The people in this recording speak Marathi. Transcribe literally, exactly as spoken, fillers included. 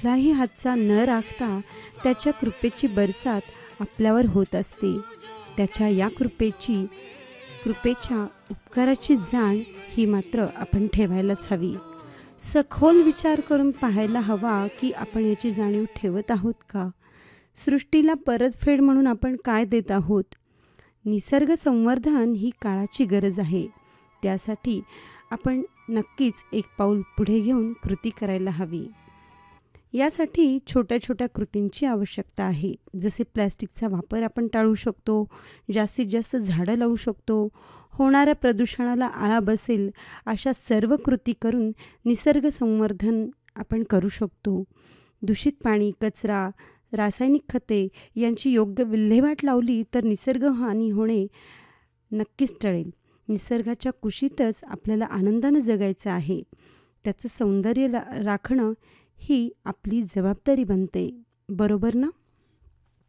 कुठलाही हातचा न राखता त्याच्या कृपेची बरसात आपल्यावर होत असते. त्याच्या या कृपेची कृपेच्या उपकाराची जाण ही मात्र आपण ठेवायलाच हवी. सखोल विचार करून पाहायला हवा की आपण याची जाणीव ठेवत आहोत का? सृष्टीला परतफेड म्हणून आपण काय देत आहोत? निसर्ग संवर्धन ही काळाची गरज आहे. त्यासाठी आपण नक्कीच एक पाऊल पुढे घेऊन कृती करायला हवी. यासाठी छोट्या छोट्या कृतींची आवश्यकता आहे. जसे प्लॅस्टिकचा वापर आपण टाळू शकतो, जास्तीत जास्त झाडं लावू शकतो, होणाऱ्या प्रदूषणाला आळा बसेल अशा सर्व कृती करून निसर्ग संवर्धन आपण करू शकतो. दूषित पाणी, कचरा, रासायनिक खते यांची योग्य विल्हेवाट लावली तर निसर्गहानी होणे नक्कीच टळेल. निसर्गाच्या कुशीतच आपल्याला आनंदानं जगायचं आहे. त्याचं सौंदर्य रा राखणं ही आपली जबाबदारी बनते. बरोबर ना?